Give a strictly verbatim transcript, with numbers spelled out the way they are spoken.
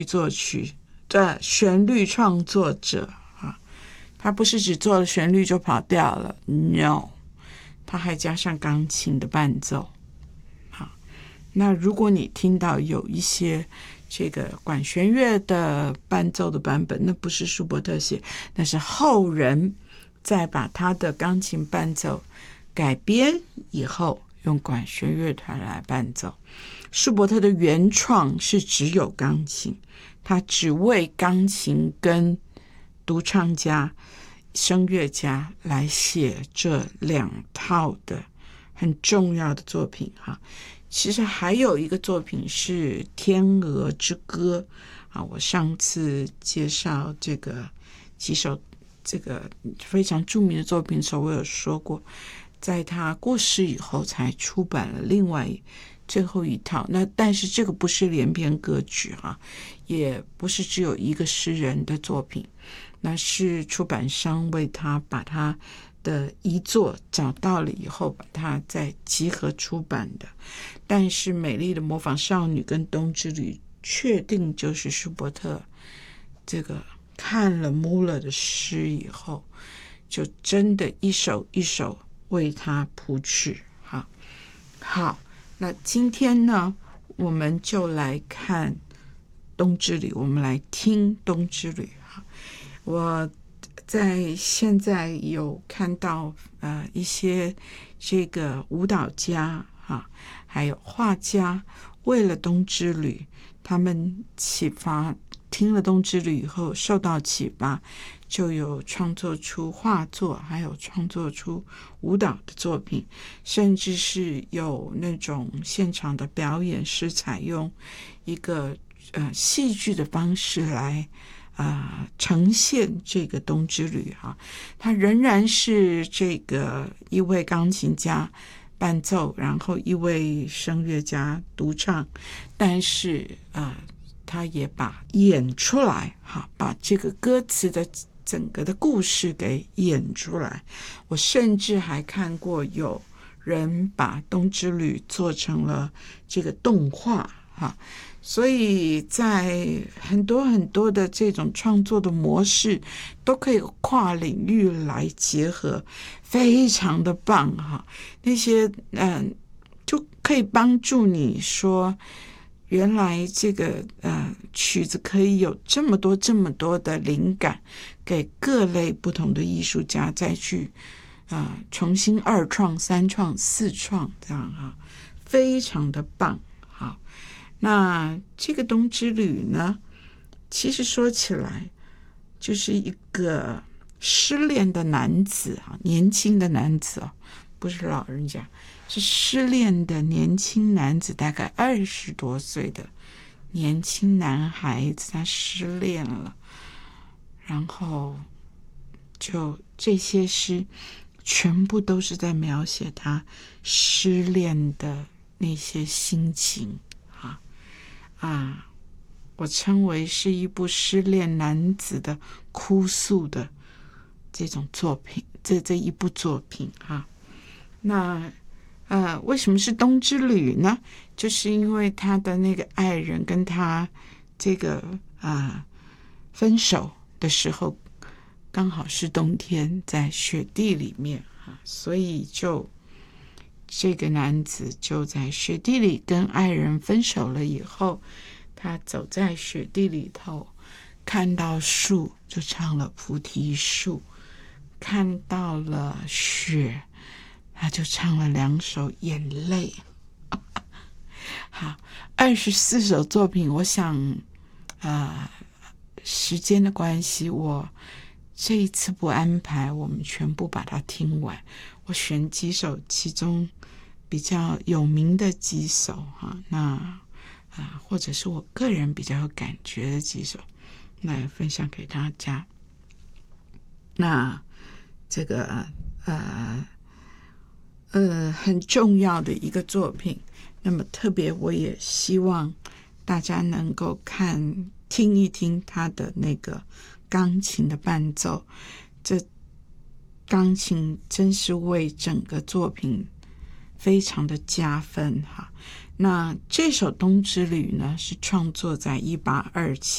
作曲的旋律创作者啊，他不是只做了旋律就跑掉了 ，no， 他还加上钢琴的伴奏。好，那如果你听到有一些这个管弦乐的伴奏的版本，那不是舒伯特写，那是后人再把他的钢琴伴奏改编以后，用管弦乐团来伴奏。舒伯特的原创是只有钢琴，他只为钢琴跟独唱家、声乐家来写这两套的很重要的作品哈。其实还有一个作品是《天鹅之歌》啊，我上次介绍这个几首这个非常著名的作品的时候，我有说过，在他过世以后才出版了另外最后一套。那但是这个不是连篇歌曲哈，也不是只有一个诗人的作品，那是出版商为他把他的遗作找到了以后，把它再集合出版的。但是《美丽的模仿少女》跟《冬之旅》确定就是舒伯特这个看了穆勒的诗以后，就真的一首一首为他谱曲。好，好，那今天呢，我们就来看《冬之旅》，我们来听《冬之旅》。我在现在有看到呃一些这个舞蹈家哈，还有画家，为了《冬之旅》，他们启发，听了《冬之旅》以后受到启发，就有创作出画作，还有创作出舞蹈的作品，甚至是有那种现场的表演是采用一个呃戏剧的方式来呃呈现这个冬之旅哈。它仍然是这个一位钢琴家伴奏，然后一位声乐家独唱，但是呃他也把演出来哈，把这个歌词的整个的故事给演出来。我甚至还看过有人把冬之旅做成了这个动画哈，所以在很多很多的这种创作的模式都可以跨领域来结合，非常的棒哈。那些嗯、呃，就可以帮助你说，原来这个呃曲子可以有这么多这么多的灵感，给各类不同的艺术家再去啊、呃、重新二创、三创、四创这样哈，非常的棒。好，那这个冬之旅呢，其实说起来就是一个失恋的男子啊，年轻的男子哦，不是老人家，是失恋的年轻男子，大概二十多岁的年轻男孩子，他失恋了，然后就这些诗全部都是在描写他失恋的那些心情啊啊！我称为是一部失恋男子的哭诉的这种作品，这这一部作品啊。那呃，为什么是冬之旅呢？就是因为他的那个爱人跟他这个啊、呃、分手的时候，刚好是冬天，在雪地里面啊，所以就这个男子就在雪地里跟爱人分手了以后，他走在雪地里头，看到树就唱了菩提树，看到了雪他就唱了两首眼泪。好，二十四首作品，我想呃时间的关系，我这一次不安排我们全部把它听完，我选几首其中比较有名的几首哈，那呃或者是我个人比较有感觉的几首来分享给大家。那这个呃呃很重要的一个作品，那么特别我也希望大家能够看听一听他的那个钢琴的伴奏，这钢琴真是为整个作品非常的加分哈。那这首冬之旅呢，是创作在一八二七